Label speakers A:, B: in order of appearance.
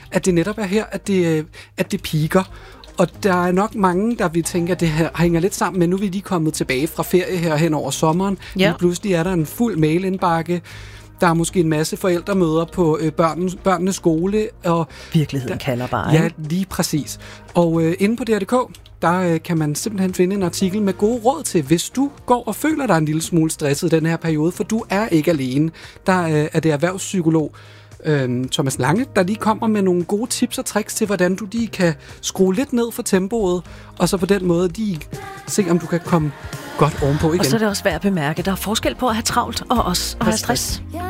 A: at det netop er her, at det piker. Og der er nok mange, der vil tænke, at det her hænger lidt sammen med, nu er vi lige kommet tilbage fra ferie her hen over sommeren. Ja. Pludselig er der en fuld mailindbakke. Der er måske en masse forældremøder på børnenes skole. Og
B: virkeligheden kalder bare.
A: Ja, lige præcis. Og inde på DR.dk, der kan man simpelthen finde en artikel med gode råd til, hvis du går og føler dig en lille smule stresset i den her periode, for du er ikke alene. Der er det erhvervspsykolog Thomas Lange, der lige kommer med nogle gode tips og tricks til, hvordan du lige kan skrue lidt ned for tempoet, og så på den måde lige se, om du kan komme godt ovenpå igen.
B: Og så er det også værd at bemærke, der er forskel på at have travlt og også at have stress.